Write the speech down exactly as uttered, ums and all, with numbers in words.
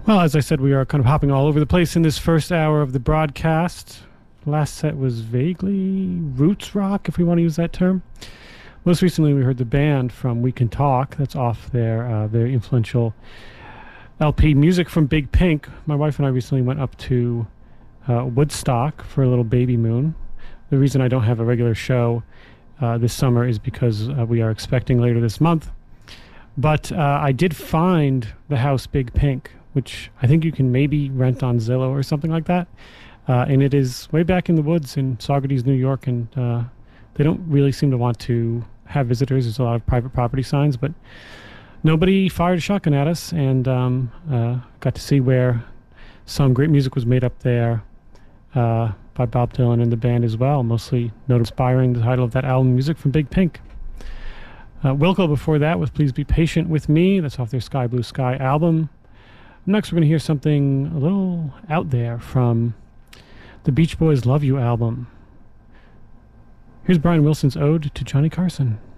Well, as I said, we are kind of hopping all over the place in this first hour of the broadcast. Last set was vaguely roots rock, if we want to use that term. Most recently, we heard the band from We Can Talk. That's off their uh, very influential L P, Music from Big Pink. My wife and I recently went up to uh, Woodstock for a little baby moon. The reason I don't have a regular show uh, this summer is because uh, we are expecting later this month. But uh, I did find the house Big Pink, which I think you can maybe rent on Zillow or something like that. Uh, and it is way back in the woods in Saugerties, New York, and uh, they don't really seem to want to have visitors. There's a lot of private property signs, but nobody fired a shotgun at us, and um, uh, got to see where some great music was made up there uh, by Bob Dylan and the band as well, mostly note inspiring the title of that album, Music from Big Pink. Uh, Wilco before that was Please Be Patient With Me. That's off their Sky Blue Sky album. Next, we're going to hear something a little out there from the Beach Boys' Love You album. Here's Brian Wilson's Ode to Johnny Carson.